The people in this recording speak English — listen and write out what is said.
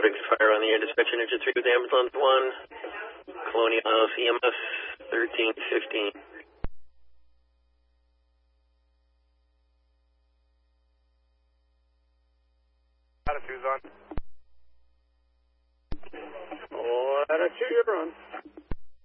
traffic fire on the air dispatcher engine 3 with ambulance 1, Colonial EMS 1315. Latitude's on. Latitude, you're on.